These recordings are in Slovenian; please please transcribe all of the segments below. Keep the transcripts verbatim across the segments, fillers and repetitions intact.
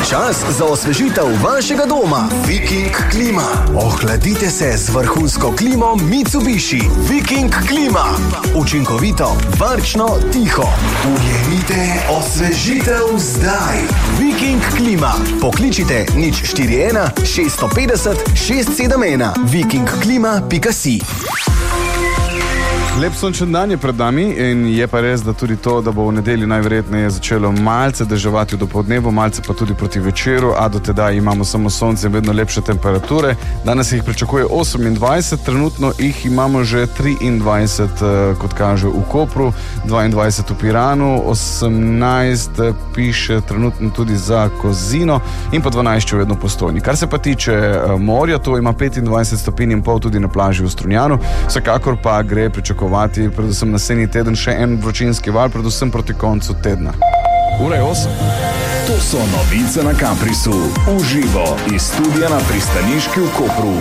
Čas za osvežitev vašega doma. Viking klima. Ohladite se z vrhunsko klimo Mitsubishi. Viking klima. Učinkovito, varčno, tiho. Ujemite osvežitev zdaj. Viking klima. Pokličite nič štiri ena šest pet nula šest sedem ena. viking klima pika si. Lep sončen dan je pred nami in je pa res, da tudi to, da bo v nedelji najverjetneje začelo malce deževati v dopoldnevu, malce pa tudi proti večeru, a do tedaj imamo samo sonce in vedno lepše temperature. Danes jih pričakuje osemindvajset, trenutno jih imamo že triindvajset, kot kaže v Kopru, dvaindvajset v Piranu, osemnajst piše trenutno tudi za Kozino in pa dvanajst vedno Postojni. Kar se pa tiče morja, to ima petindvajset stopinj in pol tudi na plaži v Strunjanu, vsekakor pa gre pričakovati predvsem naslednji teden še en vročinski val, predvsem proti koncu tedna. Ura je osem. To so novice na Kamprisu. Uživo iz studia na pristaniški v Kopru.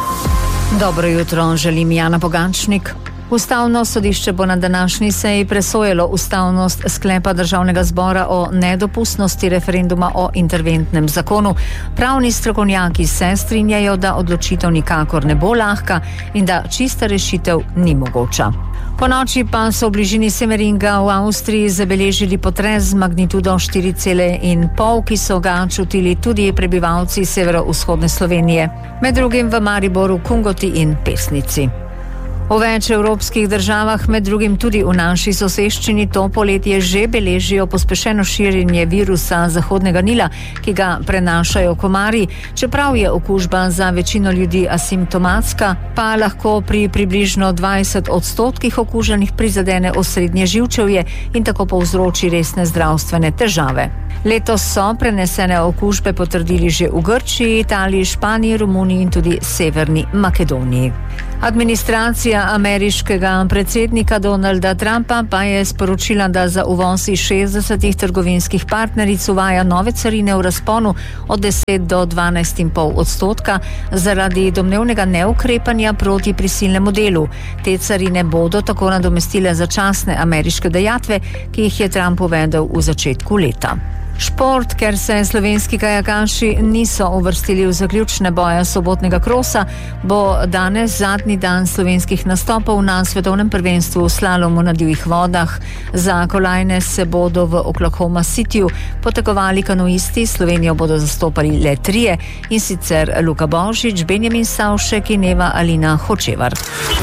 Dobro jutro, želim Jana Pogančnik. Ustavno sodišče bo na današnji seji presojalo ustavnost sklepa Državnega zbora o nedopustnosti referenduma o interventnem zakonu. Pravni strokovnjaki se strinjajo, da odločitev nikakor ne bo lahka in da čista rešitev ni mogoča. Po noči pa so v bližini Semeringa v Avstriji zabeležili potres z magnitudo štiri in pol, ki so ga čutili tudi prebivalci severovzhodne Slovenije, med drugim v Mariboru, Kungoti in Pesnici. V več evropskih državah, med drugim tudi v naši soseščini, to poletje že beležijo pospešeno širjenje virusa Zahodnega Nila, ki ga prenašajo komarji. Čeprav je okužba za večino ljudi asimptomatska, pa lahko pri približno dvajset odstotkih okuženih prizadene osrednje živčevje in tako povzroči resne zdravstvene težave. Letos so prenesene okužbe potrdili že v Grčiji, Italiji, Španiji, Romuniji in tudi Severni Makedoniji. Administracija ameriškega predsednika Donalda Trumpa pa je sporočila, da za uvoz iz šestdesetih trgovinskih partneric uvaja nove carine v razponu od deset do dvanajst in pol odstotka zaradi domnevnega neukrepanja proti prisilnemu delu. Te carine bodo tako nadomestile začasne ameriške dajatve, ki jih je Trump uvedel v začetku leta. Šport, ker se slovenski kajakaši niso uvrstili v zaključne boje sobotnega krosa, bo danes zadnji dan slovenskih nastopov na svetovnem prvenstvu v slalomu na divjih vodah. Za kolajne se bodo v Oklahoma Cityju potegovali kanuisti, Slovenijo bodo zastopali le trije, in sicer Luka Božič, Benjamin Savšek in Eva Alina Hočevar.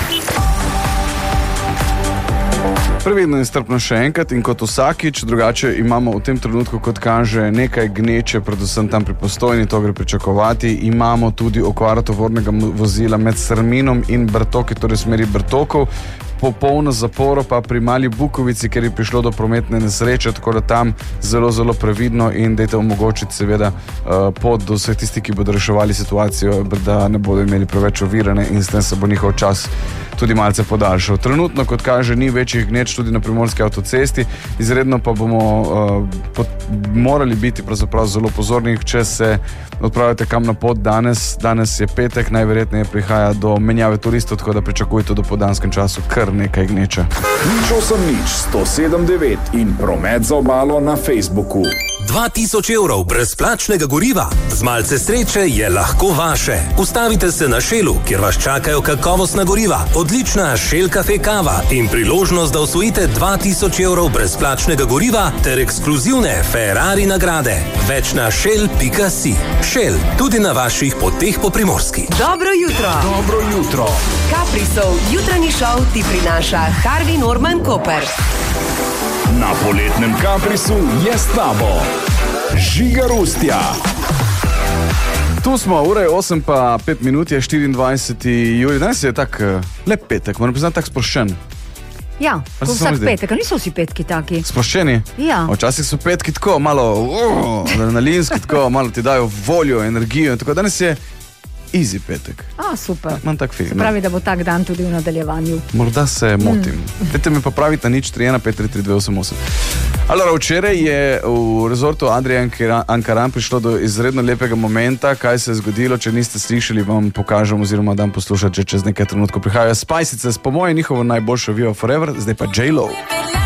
Previdno in strpno še enkrat in kot vsakič, drugače imamo v tem trenutku, kot kaže, nekaj gneče, predvsem tam pri Postojni, to gre pričakovati. Imamo tudi okvaro tovornega vozila med Srminom in Brtoki, torej smeri Brtokov. Popolno zaporo pa pri Mali Bukovici, ker je prišlo do prometne nesreče, tako da tam zelo, zelo previdno in dajte omogočiti seveda pot do vseh tistih, ki bodo reševali situacijo, da ne bodo imeli preveč ovirane in s tem se bo njihov čas tudi malce podaljšal. Trenutno, kot kaže, ni večjih gneč tudi na primorski avtocesti, izredno pa bomo uh, pot, morali biti pravzaprav zelo pozorni, če se odpravite kam na pot danes. Danes je petek, najverjetneje prihaja do menjave turistov, tako da pričakujete do podanskem času kar nekaj gneča. Nič osem nič, sto sedem devet in promet za obalo na Facebooku. dva tisoč evrov brezplačnega goriva. Z malce sreče je lahko vaše. Ustavite se na Shellu, kjer vas čakajo kakovostna goriva, odlična Shell Cafe kava in priložnost, da osvojite dva tisoč evrov brezplačnega goriva ter ekskluzivne Ferrari nagrade. Več na shell pika si. Shell, tudi na vaših poteh po Primorski. Dobro jutro. Dobro jutro. Kaprisov jutranji šov ti prinaša Harvey Norman Koper. Na poletnem Kamprisu je s tabo Žiga Rustja. Tu smo, ura je osem pa pet minut, je štiriindvajseti julij. Danes je tak lep petek, moram priznati, tak sproščen. Ja, kot vsak petek, niso vsi petki taki. Sproščeni? Ja. Včasih so petki tako malo uh, adrenalinski, tako malo ti dajo voljo, energijo. Tako danes je easy petek. A, super. Imam tak film. Se pravi, da bo tak dan tudi v nadaljevanju. Morda se motim. Mm. Dajte mi pa praviti na nič tri ena pet tri tri dve osem osem. Alora, včeraj je v rezortu Adria Ankaran prišlo do izredno lepega momenta. Kaj se je zgodilo, če niste slišali, vam pokažem oziroma dam poslušati, že čez nekaj trenutkov prihajajo Spicices, po moje njihovo najboljšo Viva Forever, zdaj pa J-Lo.